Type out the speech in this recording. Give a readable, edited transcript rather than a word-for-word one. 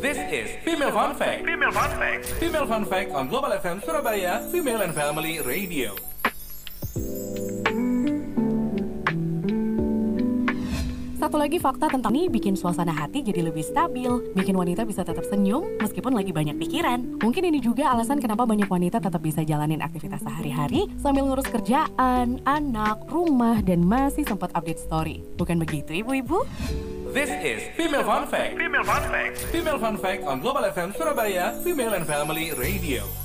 This is Female Fun Fact. Female Fun Fact. Female Fun Fact on Global FM Surabaya, Female and Family Radio. Satu lagi fakta tentang ini bikin suasana hati jadi lebih stabil, bikin wanita bisa tetap senyum meskipun lagi banyak pikiran. Mungkin ini juga alasan kenapa banyak wanita tetap bisa jalanin aktivitas sehari-hari sambil ngurus kerjaan, anak, rumah, dan masih sempat update story. Bukan begitu, ibu-ibu? This is Female Fun Fact. Female Fun Fact. Female Fun Fact on Global FM Surabaya, Female and Family Radio.